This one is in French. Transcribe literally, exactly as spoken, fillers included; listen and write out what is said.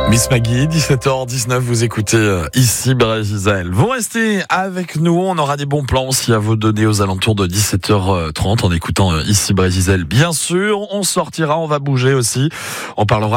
Miss Maggie, dix-sept heures dix-neuf, vous écoutez euh, ici Brésil. Vous restez avec nous, on aura des bons plans aussi à vous donner aux alentours de dix-sept heures trente en écoutant euh, ici Brésil. Bien sûr, on sortira, on va bouger aussi, on parlera